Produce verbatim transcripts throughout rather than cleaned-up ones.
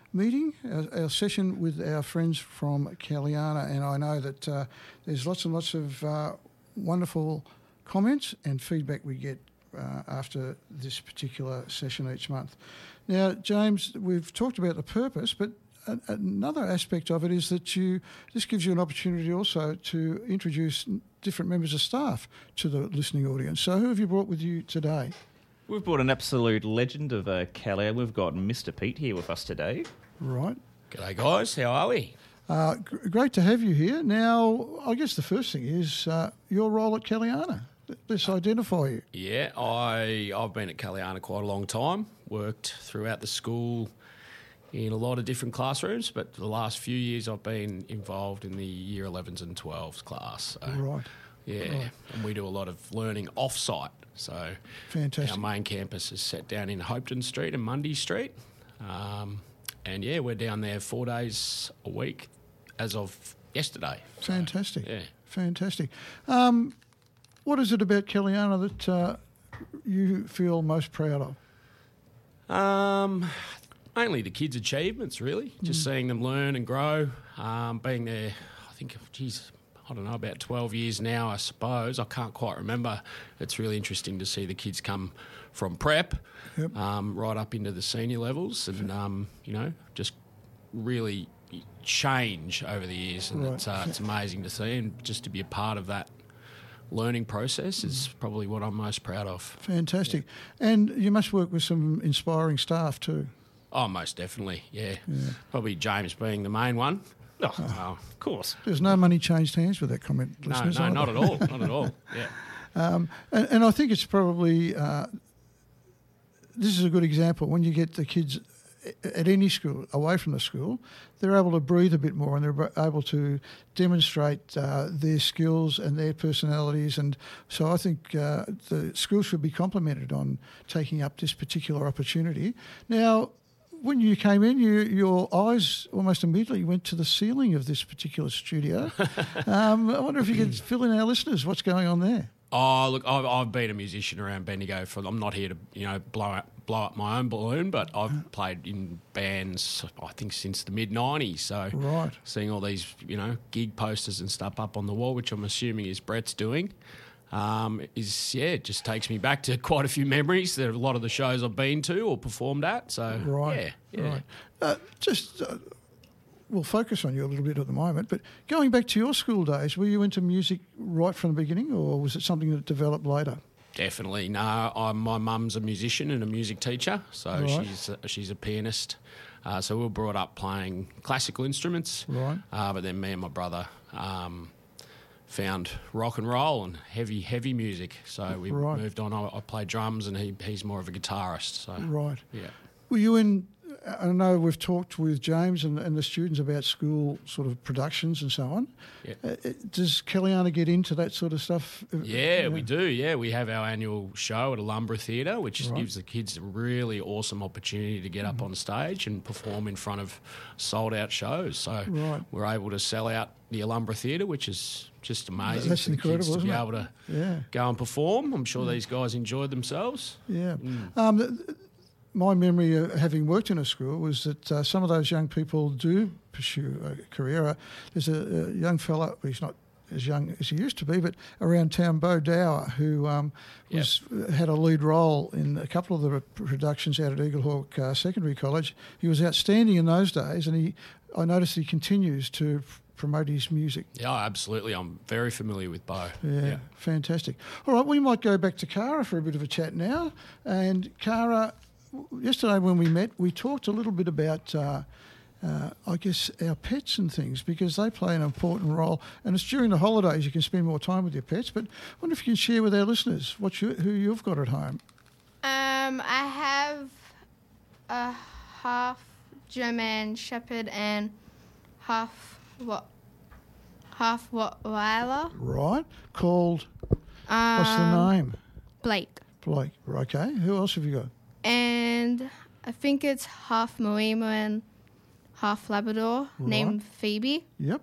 meeting, our, our session with our friends from Caliana, and I know that uh, there's lots and lots of uh, wonderful comments and feedback we get uh, after this particular session each month. Now, James, we've talked about the purpose, but a- another aspect of it is that you this gives you an opportunity also to introduce different members of staff to the listening audience. So who have you brought with you today? We've brought an absolute legend of uh, Cali. We've got Mister Pete here with us today. Right. G'day guys, how are we? Uh, g- great to have you here. Now, I guess the first thing is uh, your role at Caliana. Let's identify you. Yeah, I, I've been at Caliana quite a long time, worked throughout the school in a lot of different classrooms, but the last few years I've been involved in the year elevens and twelves class. So, Right. Yeah, Right. and we do a lot of learning off-site. So Fantastic. our main campus is set down in Hopeton Street and Mundy Street. Um, and, yeah, we're down there four days a week as of yesterday. So, Fantastic. yeah. Fantastic. Um, what is it about Caliana that uh, you feel most proud of? Um, mainly the kids' achievements, really. Just seeing them learn and grow. Um, being there, I think, geez, I don't know, about twelve years now, I suppose. I can't quite remember. It's really interesting to see the kids come from prep Yep. um, right up into the senior levels and, um, you know, just really change over the years. And Right. it's, uh, it's amazing to see, and just to be a part of that learning process is probably what I'm most proud of. Fantastic. And you must work with some inspiring staff too. Oh, most definitely, yeah. Probably James being the main one. Oh, of course. There's no money changed hands with that comment, No, listeners. no, either. not at all, not at all. Yeah, Um, and, and I think it's probably, uh, this is a good example. When you get the kids at any school, away from the school, they're able to breathe a bit more and they're able to demonstrate uh, their skills and their personalities. And so I think uh, the school should be complimented on taking up this particular opportunity. Now, when you came in, you, your eyes almost immediately went to the ceiling of this particular studio. um, I wonder if you could fill in our listeners what's going on there. Oh, look, I've, I've been a musician around Bendigo for. I'm not here to, you know, blow up, blow up my own balloon, but I've played in bands, I think, since the mid nineties. So, Right. seeing all these, you know, gig posters and stuff up on the wall, which I'm assuming is Brett's doing, um, is yeah, it just takes me back to quite a few memories. There are a lot of the shows I've been to or performed at. So, Right. yeah, yeah. Right. Uh, just, uh, we'll focus on you a little bit at the moment, but going back to your school days, were you into music right from the beginning, or was it something that developed later? Definitely. No, I, my mum's a musician and a music teacher, so Right. she's a, she's a pianist. Uh, so we were brought up playing classical instruments. Right. Uh, but then me and my brother um, found rock and roll and heavy, heavy music. So we Right. moved on. I, I play drums and he, he's more of a guitarist. So Right. yeah. Were you in, I know we've talked with James and, and the students about school sort of productions and so on. Yeah. Uh, uh, does Caliana get into that sort of stuff? Uh, Yeah, we do. Yeah, we have our annual show at Alumbra Theatre, which Right. gives the kids a really awesome opportunity to get up on stage and perform in front of sold-out shows. So Right. we're able to sell out the Alumbra Theatre, which is just amazing. That's for the incredible, kids to isn't be it? able to Yeah. go and perform. I'm sure these guys enjoyed themselves. Yeah. Um, th- th- my memory of having worked in a school was that uh, some of those young people do pursue a career. Uh, there's a, a young fella, well, he's not as young as he used to be, but around town, Bo Dower, who um, was had a lead role in a couple of the productions out at Eaglehawk uh, Secondary College. He was outstanding in those days, and he, I noticed he continues to f- promote his music. Yeah, absolutely. I'm very familiar with Bo. Yeah, fantastic. All right, we might go back to Cara for a bit of a chat now. And Cara, w- yesterday when we met, we talked a little bit about, uh, uh, I guess, our pets and things, because they play an important role. And it's during the holidays you can spend more time with your pets. But I wonder if you can share with our listeners what you, who you've got at home. Um, I have a half German Shepherd and half what, half what Weiler. Right, called, Um, what's the name? Blake. Blake. Okay, who else have you got? And I think it's half Moima and half Labrador named Phoebe. Yep,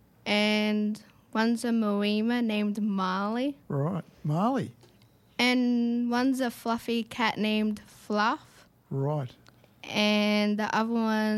And one's a Moima named Marley. right. Marley. And one's a fluffy cat named Fluff. Right. And the other one